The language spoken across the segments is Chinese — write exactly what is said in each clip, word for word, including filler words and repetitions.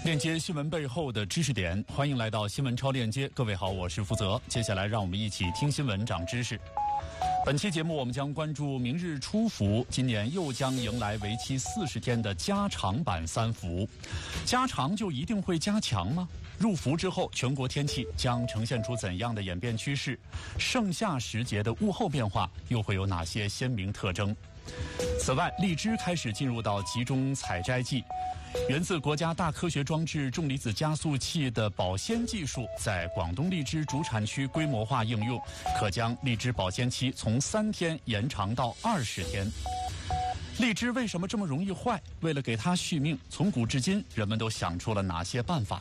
链接新闻背后的知识点，欢迎来到新闻超链接。各位好，我是负责。接下来让我们一起听新闻长知识。本期节目我们将关注明日初伏，今年又将迎来为期四十天的加长版三伏。加长就一定会加强吗？入伏之后，全国天气将呈现出怎样的演变趋势？盛夏时节的物候变化又会有哪些鲜明特征？此外，荔枝开始进入到集中采摘季。源自国家大科学装置重离子加速器的保鲜技术在广东荔枝主产区规模化应用，可将荔枝保鲜期从三天延长到二十天。荔枝为什么这么容易坏？为了给它续命，从古至今人们都想出了哪些办法？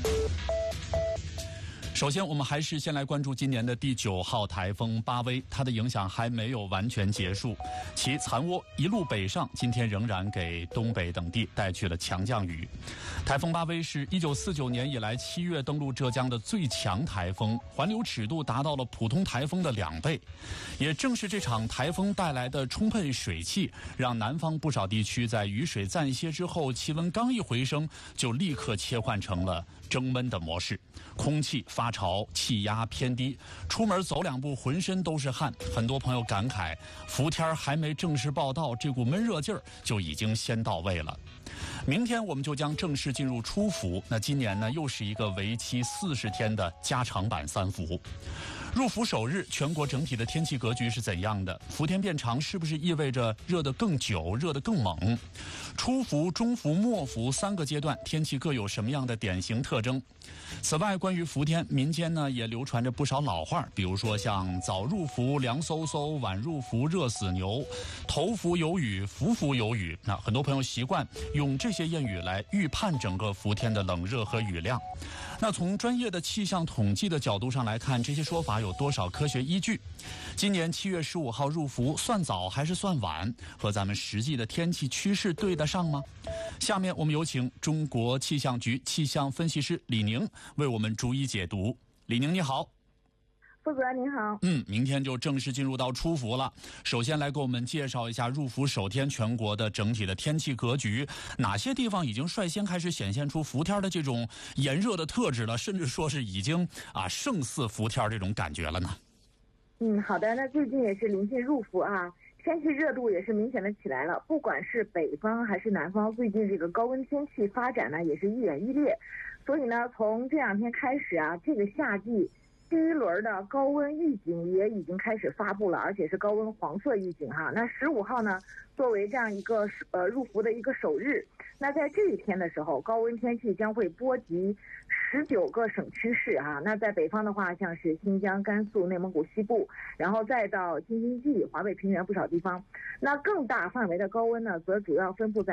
首先，我们还是先来关注今年的第九号台风巴威，它的影响还没有完全结束，其残涡一路北上，今天仍然给东北等地带去了强降雨。台风巴威是一九四九年以来七月登陆浙江的最强台风，环流尺度达到了普通台风的两倍。也正是这场台风带来的充沛水汽，让南方不少地区在雨水暂歇之后，气温刚一回升，就立刻切换成了蒸闷的模式，空气发潮，气压偏低，出门走两步浑身都是汗。很多朋友感慨，伏天还没正式报到，这股闷热劲儿就已经先到位了。明天我们就将正式进入初伏，那今年呢又是一个为期四十天的加长版三伏。入伏首日，全国整体的天气格局是怎样的？伏天变长是不是意味着热得更久，热得更猛？初伏、中伏、末伏三个阶段，天气各有什么样的典型特征？此外，关于伏天，民间呢也流传着不少老话，比如说像早入伏凉飕飕，晚入伏热死牛，头伏有雨，伏伏有雨。那很多朋友习惯用这些谚语来预判整个伏天的冷热和雨量。那从专业的气象统计的角度上来看，这些说法有多少科学依据？今年七月十五号入伏算早还是算晚？和咱们实际的天气趋势对得上吗？下面我们有请中国气象局气象分析师李宁为我们逐一解读。李宁你好。 负责您好。 嗯，明天就正式进入到初伏了。首先来给我们介绍一下入伏首天全国的整体的天气格局，哪些地方已经率先开始显现出伏天的这种炎热的特质了，甚至说是已经啊胜似伏天这种感觉了呢？ 嗯，好的。那最近也是临近入伏啊，天气热度也是明显的起来了。不管是北方还是南方，最近这个高温天气发展呢也是愈演愈烈。所以呢，从这两天开始啊，这个夏季第一轮的高温预警也已经开始发布了，而且是高温黄色预警哈。那十五号呢，作为这样一个呃入伏的一个首日，那在这一天的时候，高温天气将会波及十九个省区市哈。那在北方的话，像是新疆、甘肃、内蒙古西部，然后再到京津冀、华北平原不少地方。那更大范围的高温呢，则主要分布在